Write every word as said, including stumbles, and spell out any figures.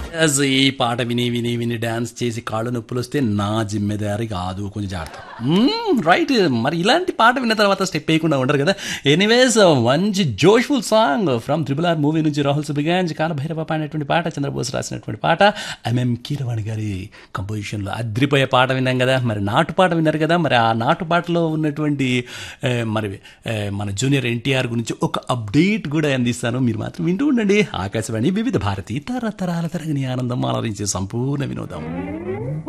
Yes, ఈ పాట విని విని విని డాన్స్ చేసి కాళ్ళు నొప్పులు వస్తే నా జిమ్మెదారి కాదు, కొంచెం జాగ్రత్త. రైట్, మరి ఇలాంటి పాట విన్న తర్వాత స్టెప్ వేయకుండా ఉండరు కదా. ఎనీవేస్, మంచి జోష్ఫుల్ song from triple R movie నుంచి రాహుల్ సుబిగాంజ్ కాలభైరవ పాడినటువంటి పాట, చంద్రబోస్ రాసినటువంటి పాట, ఎంఎం కీరవాణి గారి కంపోజిషన్లో అద్రిపోయే పాట విన్నాం కదా. మరి నాటు పాట విన్నారు కదా. మరి ఆ నాటు పాటలో ఉన్నటువంటి ఏ, మరి ఏ, మన జూనియర్ ఎన్టీఆర్ గురించి ఒక అప్డేట్ కూడా అందిస్తాను, మీరు మాత్రం వింటూ ఉండండి. ఆకాశవాణి వివిధ భారతి తరతరాల తరగని ఆనందం ఆలరించే సంపూర్ణ వినోదం.